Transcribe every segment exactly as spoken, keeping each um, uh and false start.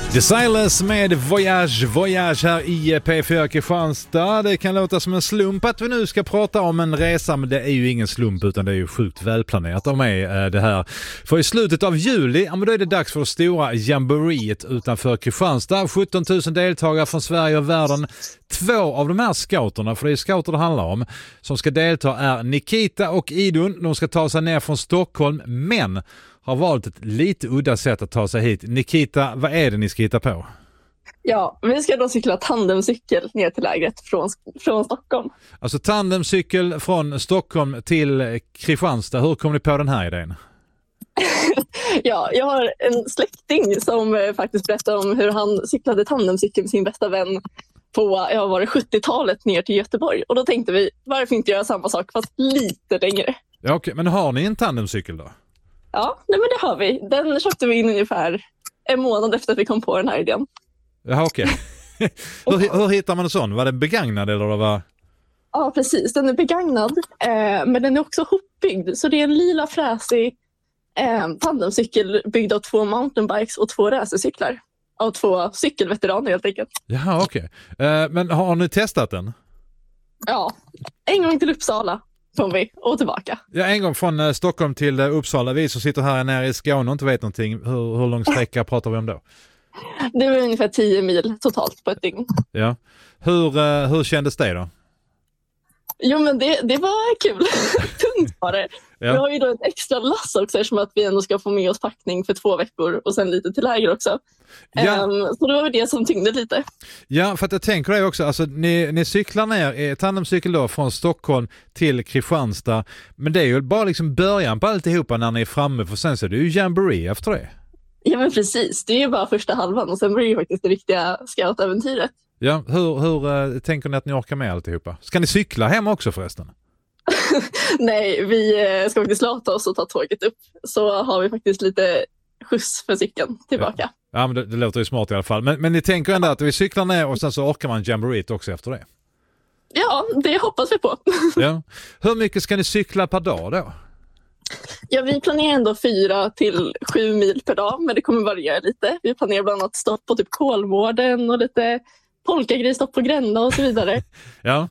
Desireless med Voyage, Voyage här i P fyra Kristianstad. Det kan låta som en slump att vi nu ska prata om en resa, men det är ju ingen slump utan det är ju sjukt välplanerat av mig det här. För i slutet av juli, ja, men då är det dags för det stora jamboreet utanför Kristianstad. sjutton tusen deltagare från Sverige och världen. Två av de här scouterna, för det är scouter det handlar om, som ska delta är Nikita och Idun. De ska ta sig ner från Stockholm, men har valt ett lite udda sätt att ta sig hit. Nikita, vad är det ni ska hitta på? Ja, vi ska då cykla tandemcykel ner till lägret från, från Stockholm. Alltså tandemcykel från Stockholm till Kristianstad. Hur kom ni på den här idén? Ja, jag har en släkting som faktiskt berättade om hur han cyklade tandemcykel med sin bästa vän på, ja, var det sjuttiotalet ner till Göteborg. Och då tänkte vi, varför inte göra samma sak fast lite längre? Ja, okej. Men har ni en tandemcykel då? Ja, nej, men det har vi. Den köpte vi in ungefär en månad efter att vi kom på den här idén. Ja, okej. hur, hur hittar man en sån? Var den begagnad eller vad var? Ja, precis. Den är begagnad, eh, men den är också hopbyggd. Så det är en lila fräsig eh, tandemcykel byggd av två mountainbikes och två racercyklar. Av två cykelveteraner helt enkelt. Jaha, okej. Eh, men har ni testat den? Ja, en gång till Uppsala kom vi och tillbaka. Ja, en gång från eh, Stockholm till eh, Uppsala. Vi som sitter här nere i Skåne och inte vet någonting. Hur, hur lång sträcka pratar vi om då? Det var ungefär tio mil totalt på ett dygn. Ja. Hur, eh, hur kändes det då? Jo, men det, det var kul. Tungt var det. Ja. Vi har ju då ett extra lass också eftersom att vi ändå ska få med oss packning för två veckor och sen lite till läger också. Ja. Um, så det var det som tyngde lite. Ja, för att jag tänker det också. Alltså, ni, ni cyklar ner i tandemcykel då från Stockholm till Kristianstad. Men det är ju bara liksom början på alltihopa när ni är framme. För sen så är det ju jamboree efter det. Ja, men precis. Det är ju bara första halvan och sen blir det ju faktiskt det riktiga scoutäventyret. Ja, hur, hur uh, tänker ni att ni orkar med alltihopa? Ska ni cykla hem också förresten? Nej, vi ska faktiskt låta oss och ta tåget upp. Så har vi faktiskt lite skjuts för cykeln tillbaka. Ja, ja men det, det låter ju smart i alla fall. Men, men ni tänker ändå att vi cyklar ner och sen så orkar man jamboreet också efter det? Ja, det hoppas vi på. Ja. Hur mycket ska ni cykla per dag då? Ja, vi planerar ändå fyra till sju mil per dag, men det kommer variera lite. Vi planerar bland annat stopp på typ Kolmården och lite polkagrisstopp på Gränna och så vidare. Ja.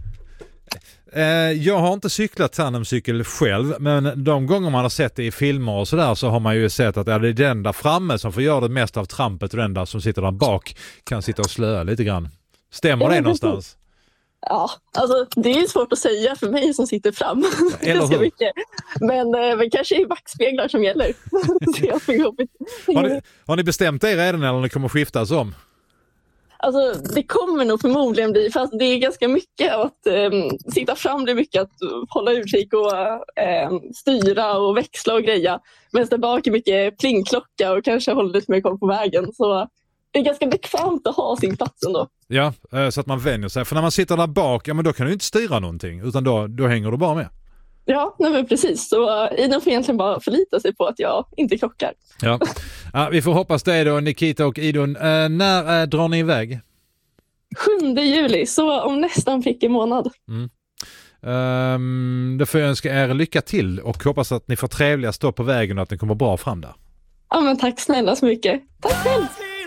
Jag har inte cyklat tandemcykel själv, men de gånger man har sett det i filmer och sådär så har man ju sett att det är den där framme som får göra det mest av trampet och den där som sitter där bak kan sitta och slöa lite grann. Stämmer det någonstans? Ja, alltså det är svårt att säga för mig som sitter fram. Ganska mycket. Men, men kanske är backspeglar som gäller. har, ni, har ni bestämt er redan eller ni kommer skiftas om? Alltså det kommer nog förmodligen bli, fast det är ganska mycket att um, sitta fram, det är mycket att hålla utkik och um, styra och växla och greja. Men där bak är mycket plingklocka och kanske hålla lite mer koll på vägen. Så det är ganska bekvämt att ha sin plats ändå. Ja, så att man vänjer sig. För när man sitter där bak, ja men då kan du inte styra någonting utan då, då hänger du bara med. Ja, nej men precis. Så uh, Ida får egentligen bara förlita sig på att jag inte klockar. Ja, ja vi får hoppas det då, Nikita och Idun. Uh, när uh, drar ni iväg? sjunde juli, så om nästan prick i månad. Mm. Um, då får jag önska er lycka till och hoppas att ni får trevliga stopp på vägen och att ni kommer bra fram där. Ja, men tack snälla så mycket. Tack själv!